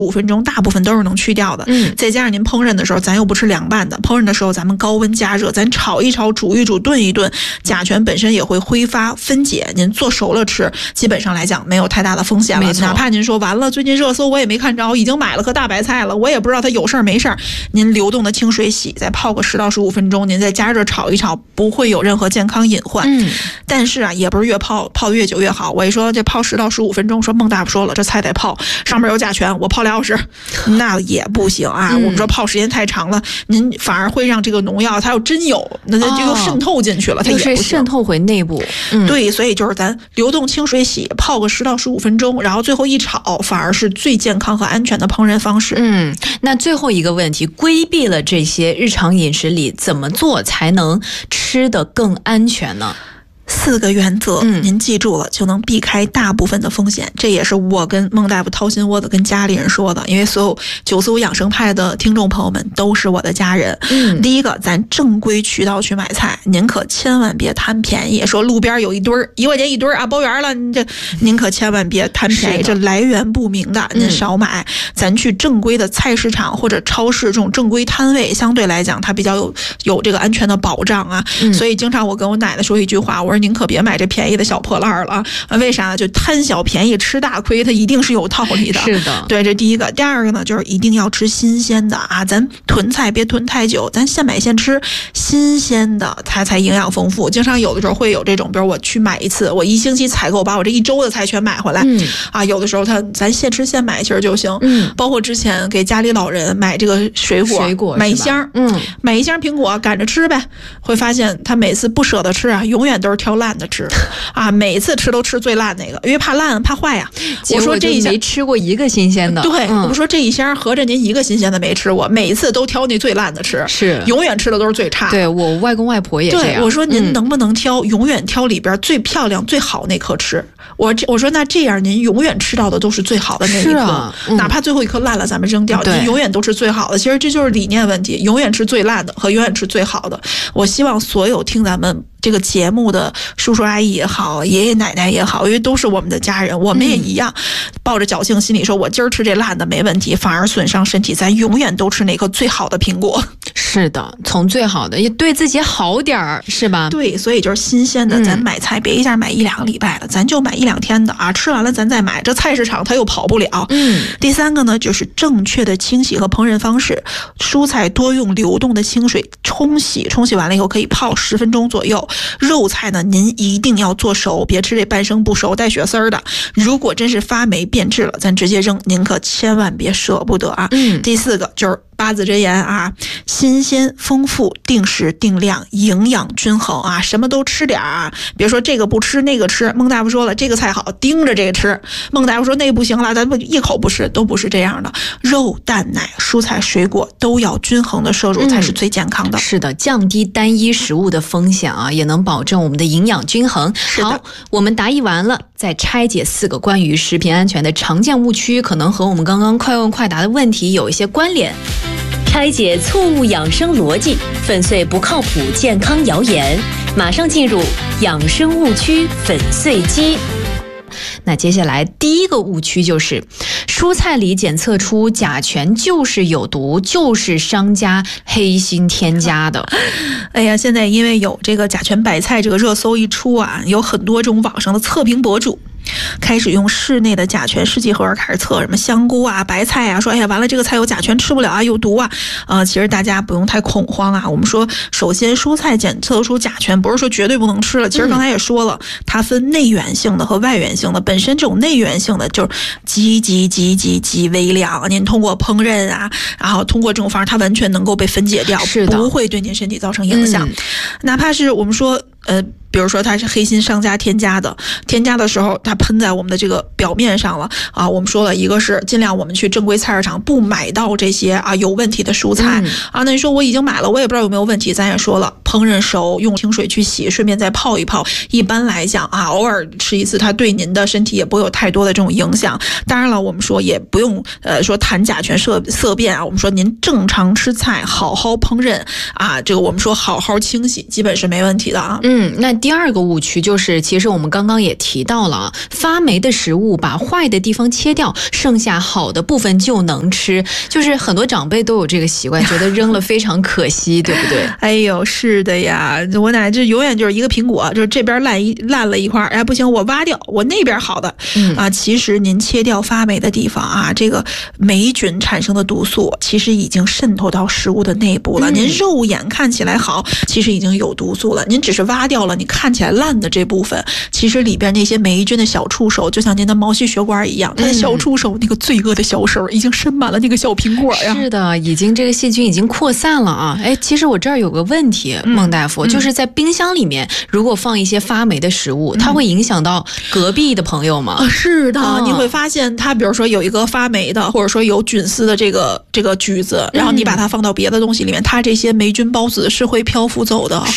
5分钟大部分都是能去掉的。再加上您烹饪的时候咱又不吃凉拌的，烹饪的时候咱们高温加热，咱炒一炒煮一煮炖一炖，甲醛本身也会挥发分解，您做熟了吃基本上来讲没有太大的风险了。哪怕您说完了最近热搜我也没看着，已经买了颗大白菜了，我也不知道它有事儿没事儿，您流动的清水洗，再泡个10到15分钟，您再加热炒一炒，不会有任何健康隐患。但是啊，也不是越泡得越久越好。我一说这泡10到15分钟，说孟大夫说了这菜得泡，上面有甲醛，我泡2小时那也不行啊。我们说泡时间太长了，您反而会让这个农药它要真有，那它就渗透进去了，它也不行， 就是渗透回内部。 对，所以就是咱流动清水洗，泡个10到15分钟，然后最后一炒，反而是最健康和安全的烹饪方式。 那最后一个问题，规避了这些日常饮食里，怎么做才能吃得更安全呢 ？4个原则，您记住了就能避开大部分的风险。这也是我跟孟大夫掏心窝子跟家里人说的，因为所有945养生派的听众朋友们都是我的家人。第一个，咱正规渠道去买菜，您可千万别贪便宜，说路边有一堆1块钱一堆啊，包圆了，您可千万别贪便宜，这来源不明的您少买。咱去正规的菜市场或者超市这种正规摊位，相对来讲它比较有这个安全的保障啊。所以经常我跟我奶奶说一句话，我说您可别买这便宜的小破烂了啊！为啥呢？就贪小便宜吃大亏，它一定是有道理的。 是的， 对，这第一个。第二个呢，就是一定要吃新鲜的啊！咱囤菜别囤太久，咱现买现吃，新鲜的它才营养丰富。经常有的时候会有这种，比如我去买一次，我1星期采购，把我这1周的菜全买回来。啊，有的时候咱现吃现买其实就行。包括之前给家里老人买这个水果买一箱，买一箱苹果赶着吃呗，会发现他每次不舍得吃啊，永远都是挑烂的吃啊，每次吃都吃最烂那个，因为怕烂怕坏呀。我说这一箱没吃过一个新鲜的。 对，我说这一箱合着您一个新鲜的没吃过，每次都挑那最烂的吃， 是永远吃的都是最差的。 对，我外公外婆也这样。 对，我说您能不能挑，永远挑里边最漂亮最好那颗吃。我说那这样您永远吃到的都是最好的那一颗，哪怕最后一颗烂了咱们扔掉，您永远都是最好的。其实这就是理念问题，永远吃最烂的和永远吃最好的。我希望所有听咱们这个节目的叔叔阿姨也好，爷爷奶奶也好，因为都是我们的家人，我们也一样，抱着侥幸心理说我今儿吃这烂的没问题，反而损伤身体，咱永远都吃那颗最好的苹果。 是的，从最好的也对自己好点儿，是吧？ 对，所以就是新鲜的，咱买菜别一下买1-2个礼拜的，咱就买1-2天的啊，吃完了咱再买，这菜市场它又跑不了。第三个呢，就是正确的清洗和烹饪方式，蔬菜多用流动的清水冲洗完了以后可以泡10分钟左右。肉菜呢，您一定要做熟，别吃这半生不熟带血丝儿的。如果真是发霉变质了，咱直接扔，您可千万别舍不得啊。第4个就是8字真言啊，新鲜丰富，定时定量，营养均衡啊，什么都吃点啊，别说这个不吃那个吃。孟大夫说了，这个菜好，盯着这个吃。孟大夫说那不行了，咱们一口不吃，都不是这样的。肉蛋奶蔬菜水果都要均衡的摄入，才是最健康的。 是的，降低单一食物的风险啊，也能保证我们的营养均衡。好，我们答疑完了，再拆解4个关于食品安全的常见误区，可能和我们刚刚快问快答的问题有一些关联。 拆解错误养生逻辑，粉碎不靠谱健康谣言。马上进入养生误区粉碎机。 那接下来第一个误区就是蔬菜里检测出甲醛就是有毒，就是商家黑心添加的。 哎呀，现在因为有这个甲醛白菜这个热搜一出啊，有很多这种网上的测评博主开始用室内的甲醛试剂盒开始测，什么香菇啊白菜啊，说哎呀完了这个菜有甲醛吃不了啊，有毒啊。其实大家不用太恐慌啊。我们说首先蔬菜检测出甲醛不是说绝对不能吃了，其实刚才也说了，它分内源性的和外源性的。本身这种内源性的就是极微量，您通过烹饪啊，然后通过这种方式它完全能够被分解掉，不会对您身体造成影响。哪怕是我们说比如说它是黑心商家添加的时候它喷在我们的这个表面上了啊。我们说了，一个是尽量我们去正规菜市场不买到这些啊有问题的蔬菜啊。那你说我已经买了，我也不知道有没有问题，咱也说了， 烹饪熟，用清水去洗，顺便再泡一泡。一般来讲啊，偶尔吃一次，它对您的身体也不会有太多的这种影响。当然了，我们说也不用说谈甲醛色变啊，我们说您正常吃菜，好好烹饪啊，这个我们说好好清洗，基本是没问题的啊。 那第二个误区就是，其实我们刚刚也提到了，发霉的食物把坏的地方切掉，剩下好的部分就能吃。就是很多长辈都有这个习惯，觉得扔了非常可惜，对不对？ 哎呦，是的呀，我奶这永远就是一个苹果，就是这边烂了一块，哎不行，我挖掉，我那边好的。其实您切掉发霉的地方啊，这个霉菌产生的毒素其实已经渗透到食物的内部了。您肉眼看起来好，其实已经有毒素了。您只是挖掉了你看起来烂的这部分，其实里边那些霉菌的小触手，就像您的毛细血管一样，它的小触手那个罪恶的小手已经伸满了那个小苹果呀。 是的，已经这个细菌已经扩散了啊。哎，其实我这儿有个问题，孟大夫，就是在冰箱里面如果放一些发霉的食物，它会影响到隔壁的朋友吗？ 是的，你会发现它比如说有一个发霉的，或者说有菌丝的这个橘子，然后你把它放到别的东西里面，它这些霉菌孢子是会漂浮走的。